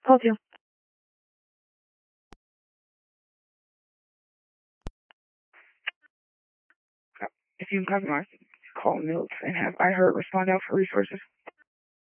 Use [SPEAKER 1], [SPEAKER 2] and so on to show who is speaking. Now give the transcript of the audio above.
[SPEAKER 1] Call 2. If you compromise, call Mills and have iHeart respond out for resources.